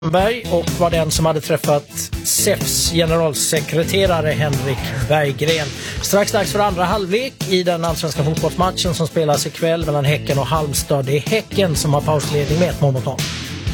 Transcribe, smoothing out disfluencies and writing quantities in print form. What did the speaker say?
Berg och var den som hade träffat SEFs generalsekreterare Henrik Berggren. Strax dags för andra halvlek i den allsvenska fotbollsmatchen som spelas ikväll mellan Häcken och Halmstad. Det är Häcken som har pausledning med 1-0.